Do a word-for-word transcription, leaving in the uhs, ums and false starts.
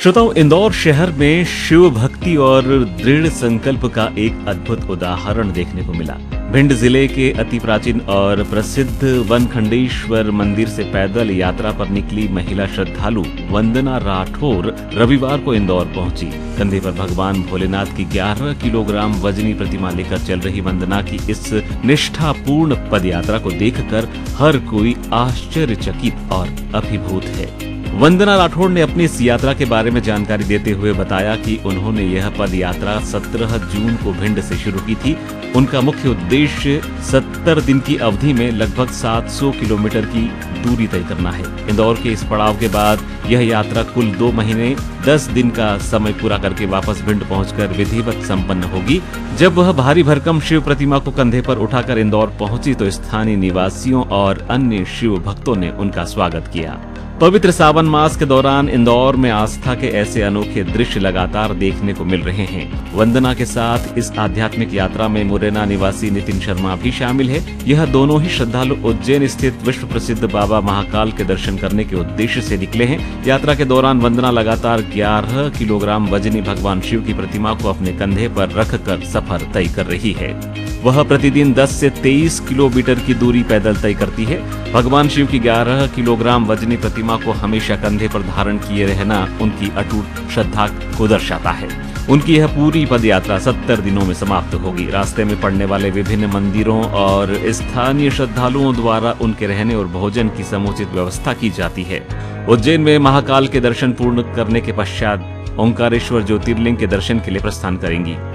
श्रोताओं, इंदौर शहर में शिव भक्ति और दृढ़ संकल्प का एक अद्भुत उदाहरण देखने को मिला। भिंड जिले के अति प्राचीन और प्रसिद्ध वनखंडेश्वर मंदिर से पैदल यात्रा पर निकली महिला श्रद्धालु वंदना राठौर रविवार को इंदौर पहुंची। कंधे पर भगवान भोलेनाथ की ग्यारह किलोग्राम वजनी प्रतिमा लेकर चल रही वंदना की इस निष्ठापूर्ण पदयात्रा को देखकर हर कोई आश्चर्यचकित और अभिभूत है। वंदना राठौड़ ने अपनी इस यात्रा के बारे में जानकारी देते हुए बताया कि उन्होंने यह पद यात्रा सत्रह जून को भिंड से शुरू की थी। उनका मुख्य उद्देश्य सत्तर दिन की अवधि में लगभग सात सौ किलोमीटर की दूरी तय करना है। इंदौर के इस पड़ाव के बाद यह यात्रा कुल दो महीने दस दिन का समय पूरा करके वापस भिंड पहुंचकर विधिवत संपन्न होगी। जब वह भारी भरकम शिव प्रतिमा को कंधे पर उठाकर इंदौर पहुंची तो स्थानीय निवासियों और अन्य शिव भक्तों ने उनका स्वागत किया। पवित्र सावन मास के दौरान इंदौर में आस्था के ऐसे अनोखे दृश्य लगातार देखने को मिल रहे हैं। वंदना के साथ इस आध्यात्मिक यात्रा में मुरैना निवासी नितिन शर्मा भी शामिल है। यह दोनों ही श्रद्धालु उज्जैन स्थित विश्व प्रसिद्ध बाबा महाकाल के दर्शन करने के उद्देश्य से निकले हैं। यात्रा के दौरान वंदना लगातार ग्यारह किलोग्राम वजनी भगवान शिव की प्रतिमा को अपने कंधे पर रखकर सफर तय कर रही है। वह प्रतिदिन दस से तेईस किलोमीटर की दूरी पैदल तय करती है। भगवान शिव की ग्यारह किलोग्राम वजनी प्रतिमा को हमेशा कंधे पर धारण किए रहना उनकी अटूट श्रद्धा को दर्शाता है। उनकी यह पूरी पद यात्रा सत्तर दिनों में समाप्त होगी। रास्ते में पड़ने वाले विभिन्न मंदिरों और स्थानीय श्रद्धालुओं द्वारा उनके रहने और भोजन की समुचित व्यवस्था की जाती है। उज्जैन में महाकाल के दर्शन पूर्ण करने के पश्चात ओंकारेश्वर ज्योतिर्लिंग के दर्शन के लिए प्रस्थान करेंगी।